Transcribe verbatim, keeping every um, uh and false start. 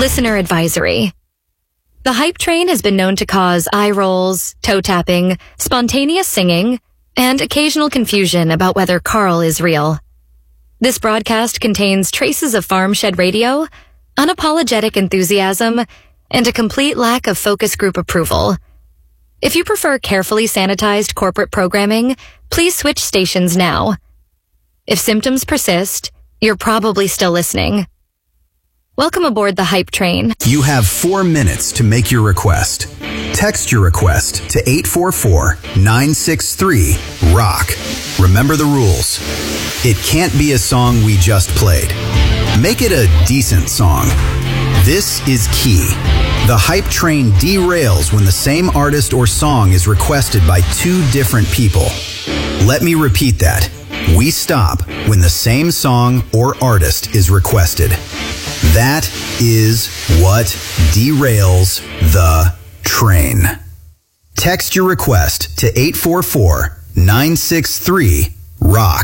Listener advisory. The hype train has been known to cause eye rolls, toe tapping, spontaneous singing, and occasional confusion about whether Carl is real. This broadcast contains traces of farm shed radio, unapologetic enthusiasm, and a complete lack of focus group approval. If you prefer carefully sanitized corporate programming, please switch stations now. If symptoms persist, you're probably still listening. Welcome aboard the hype train. You have four minutes to make your request. Text your request to eight four four, nine six three, ROCK. Remember the rules. It can't be a song we just played. Make it a decent song. This is key. The hype train derails when the same artist or song is requested by two different people. Let me repeat that. We stop when the same song or artist is requested. That is what derails the train. Text your request to eight four four, nine six three, ROCK.